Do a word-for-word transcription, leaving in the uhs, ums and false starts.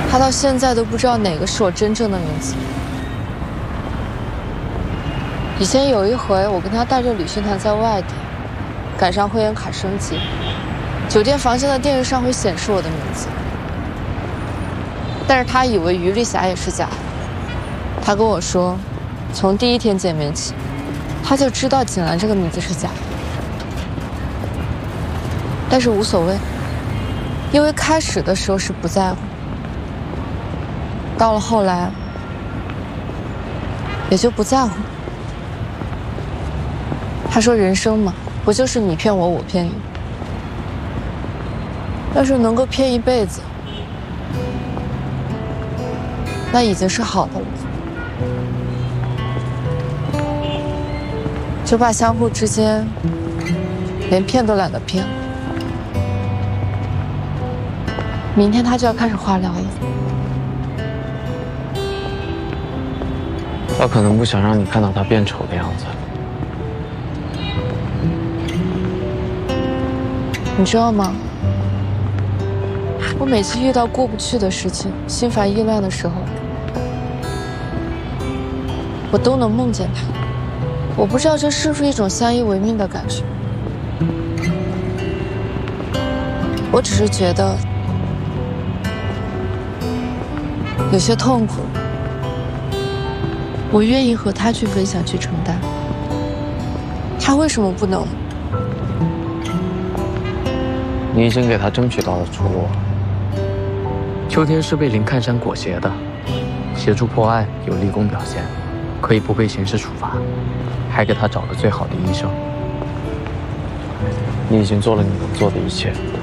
他到现在都不知道哪个是我真正的名字。以前有一回，我跟他带着旅行团在外地，赶上会员卡升级，酒店房间的电视上会显示我的名字，但是他以为于丽霞也是假的。他跟我说，从第一天见面起，他就知道景兰这个名字是假的，但是无所谓，因为开始的时候是不在乎，到了后来也就不在乎。他说人生嘛，不就是你骗我，我骗你？要是能够骗一辈子，那已经是好的了。就怕相互之间连骗都懒得骗。明天他就要开始化疗了。 他可能不想让你看到他变丑的样子。 你知道吗？我每次遇到过不去的事情，心烦意乱的时候，我都能梦见他。我不知道这是不是一种相依为命的感觉。我只是觉得有些痛苦，我愿意和他去分享、去承担。他为什么不能？ 你已经给他争取到了出路了。 秋天是被林看山裹挟的，协助破案有立功表现，可以不被刑事处罚，还给他找了最好的医生。 你已经做了你能做的一切。